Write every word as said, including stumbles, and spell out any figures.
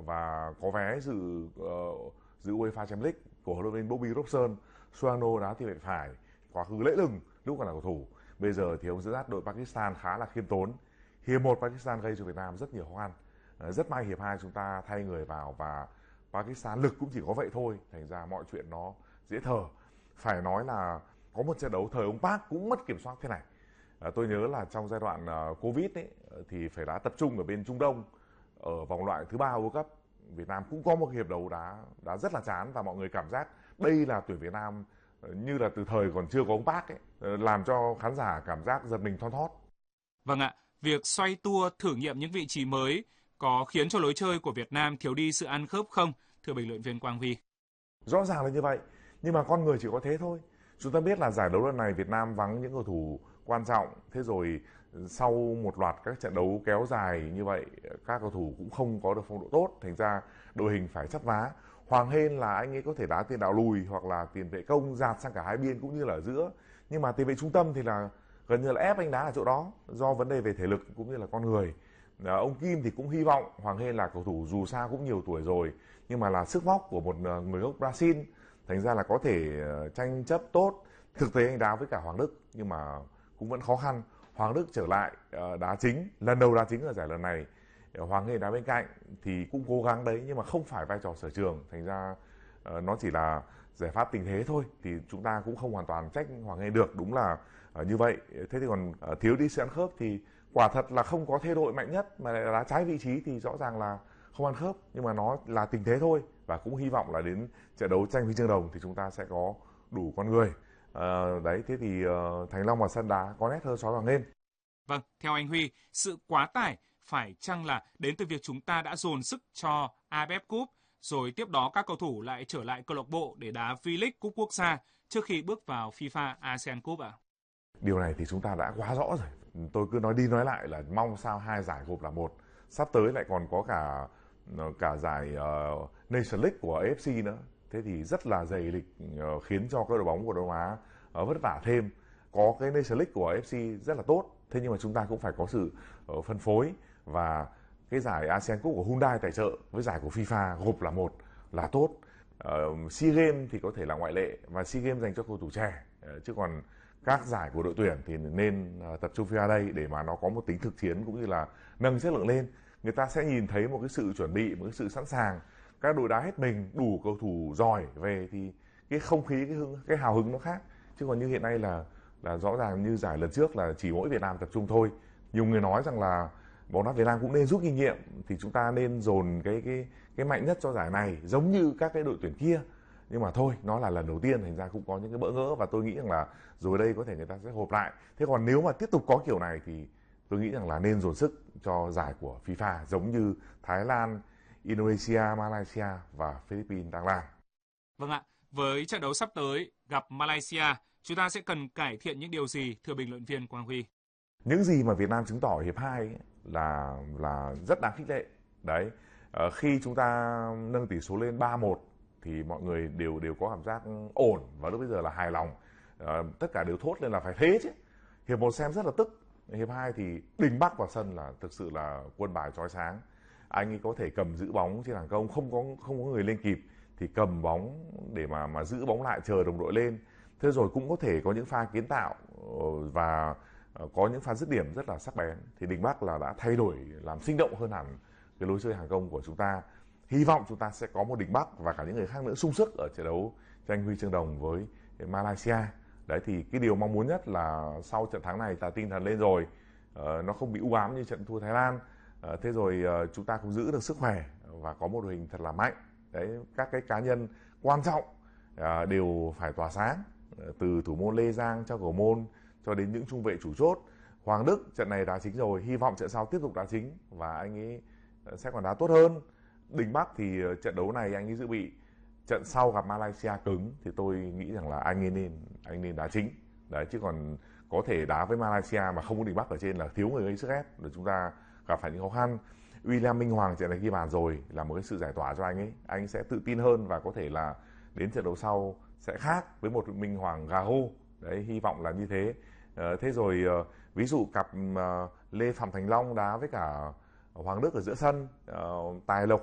và có vé dự uh, dự UEFA Champions League của huấn luyện viên Bobby Robson. Suarno đá tiền vệ phải, quá khứ lẫy lừng lúc còn là cầu thủ. Bây giờ thì ông dẫn dắt đội Pakistan khá là khiêm tốn. Hiệp một Pakistan gây cho Việt Nam rất nhiều khó khăn. Rất may hiệp hai chúng ta thay người vào và Pakistan lực cũng chỉ có vậy thôi, thành ra mọi chuyện nó dễ thở. Phải nói là có một trận đấu thời ông Park cũng mất kiểm soát thế này. À, tôi nhớ là trong giai đoạn uh, Covid ấy, thì phải đá tập trung ở bên Trung Đông ở vòng loại thứ ba World Cup. Việt Nam cũng có một hiệp đấu đá đá rất là chán và mọi người cảm giác đây là tuyển Việt Nam như là từ thời còn chưa có ông Park ấy, làm cho khán giả cảm giác giật mình thon thót. Vâng ạ, việc xoay tua thử nghiệm những vị trí mới có khiến cho lối chơi của Việt Nam thiếu đi sự ăn khớp không, thưa bình luận viên Quang Huy? Rõ ràng là như vậy, nhưng mà con người chỉ có thế thôi. Chúng ta biết là giải đấu lần này Việt Nam vắng những cầu thủ quan trọng, thế rồi sau một loạt các trận đấu kéo dài như vậy, các cầu thủ cũng không có được phong độ tốt, thành ra đội hình phải chắp vá. Hoàng Hên là anh ấy có thể đá tiền đạo lùi hoặc là tiền vệ công dạt sang cả hai biên cũng như là ở giữa, nhưng mà tiền vệ trung tâm thì là gần như là ép anh đá ở chỗ đó do vấn đề về thể lực cũng như là con người. À, ông Kim thì cũng hy vọng Hoàng Hên là cầu thủ dù sao cũng nhiều tuổi rồi nhưng mà là sức vóc của một người gốc Brazil, thành ra là có thể tranh chấp tốt. Thực tế anh đá với cả Hoàng Đức nhưng mà cũng vẫn khó khăn. Hoàng Đức trở lại đá chính, lần đầu đá chính ở giải lần này. Hoàng Hên đá bên cạnh thì cũng cố gắng đấy nhưng mà không phải vai trò sở trường, thành ra nó chỉ là giải pháp tình thế thôi, thì chúng ta cũng không hoàn toàn trách Hoàng Hên được, đúng là như vậy. Thế thì còn thiếu đi sự ăn khớp thì quả thật là không có thay đội mạnh nhất mà lại đá trái vị trí thì rõ ràng là không ăn khớp, nhưng mà nó là tình thế thôi, và cũng hy vọng là đến trận đấu tranh huy chương đồng thì chúng ta sẽ có đủ con người. À, đấy, thế thì uh, Thành Long vào sân đá có nét hơn Sói Hoàng Hên. Vâng, theo anh Huy, sự quá tải phải chăng là đến từ việc chúng ta đã dồn sức cho a ép ép Cup, rồi tiếp đó các cầu thủ lại trở lại câu lạc bộ để đá V-League Cúp Quốc gia trước khi bước vào FIFA ASEAN Cup ạ? À? Điều này thì chúng ta đã quá rõ rồi. Tôi cứ nói đi nói lại là mong sao hai giải gộp là một. Sắp tới lại còn có cả cả giải uh, Nation League của a ép xê nữa. Thế thì rất là dày lịch, uh, khiến cho các đội bóng của Đông Á uh, vất vả thêm. Có cái Nation League của a ép xê rất là tốt. Thế nhưng mà chúng ta cũng phải có sự uh, phân phối, và cái giải ASEAN Cup của Hyundai tài trợ với giải của FIFA gộp là một là tốt. Uh, SEA Games thì có thể là ngoại lệ, và SEA Games dành cho cầu thủ trẻ, uh, chứ còn các giải của đội tuyển thì nên uh, tập trung vào đây để mà nó có một tính thực chiến cũng như là nâng chất lượng lên. Người ta sẽ nhìn thấy một cái sự chuẩn bị, một cái sự sẵn sàng, các đội đá hết mình, đủ cầu thủ giỏi về thì cái không khí, cái hưng, cái hào hứng nó khác. Chứ còn như hiện nay là là rõ ràng như giải lần trước là chỉ mỗi Việt Nam tập trung thôi. Nhiều người nói rằng là bóng đá Việt Nam cũng nên rút kinh nghiệm, thì chúng ta nên dồn cái cái cái mạnh nhất cho giải này giống như các cái đội tuyển kia. Nhưng mà thôi, nó là lần đầu tiên, thành ra cũng có những cái bỡ ngỡ, và tôi nghĩ rằng là rồi đây có thể người ta sẽ hộp lại. Thế còn nếu mà tiếp tục có kiểu này thì tôi nghĩ rằng là nên dồn sức cho giải của FIFA giống như Thái Lan, Indonesia, Malaysia và Philippines đang làm. Vâng ạ, với trận đấu sắp tới gặp Malaysia, chúng ta sẽ cần cải thiện những điều gì, thưa bình luận viên Quang Huy? Những gì mà Việt Nam chứng tỏ hiệp hai ấy là là rất đáng khích lệ. Đấy, à, khi chúng ta nâng tỷ số lên ba một thì mọi người đều đều có cảm giác ổn, và lúc bây giờ là hài lòng. À, tất cả đều thốt lên là phải thế chứ. Hiệp một xem rất là tức. Hiệp hai thì Đình Bắc vào sân là thực sự là quân bài chói sáng. Anh ấy có thể cầm giữ bóng trên hàng công, không có không có người lên kịp thì cầm bóng để mà mà giữ bóng lại, chờ đồng đội lên. Thế rồi cũng có thể có những pha kiến tạo và có những pha dứt điểm rất là sắc bén. Thì Đình Bắc là đã thay đổi, làm sinh động hơn hẳn cái lối chơi hàng công của chúng ta. Hy vọng chúng ta sẽ có một Đình Bắc và cả những người khác nữa sung sức ở trận đấu tranh huy chương đồng với Malaysia. Đấy, thì cái điều mong muốn nhất là sau trận thắng này ta tinh thần lên rồi, uh, nó không bị u ám như trận thua Thái Lan. Uh, thế rồi uh, chúng ta cũng giữ được sức khỏe và có một đội hình thật là mạnh. Đấy, các cái cá nhân quan trọng uh, đều phải tỏa sáng, uh, từ thủ môn Lê Giang, cho cầu môn cho đến những trung vệ chủ chốt. Hoàng Đức trận này đá chính rồi, hy vọng trận sau tiếp tục đá chính và anh ấy sẽ còn đá tốt hơn. Đình Bắc thì trận đấu này anh ấy dự bị, trận sau gặp Malaysia cứng thì tôi nghĩ rằng là anh ấy nên anh nên đá chính. Đấy, chứ còn có thể đá với Malaysia mà không có Đình Bắc ở trên là thiếu người gây sức ép, rồi chúng ta gặp phải những khó khăn. William Minh Hoàng trận này ghi bàn rồi là một cái sự giải tỏa cho anh ấy, anh ấy sẽ tự tin hơn và có thể là đến trận đấu sau sẽ khác với một Minh Hoàng gà hô. Đấy, hy vọng là như thế. À, thế rồi ví dụ cặp uh, Lê Phạm Thành Long đá với cả Hoàng Đức ở giữa sân, uh, Tài Lộc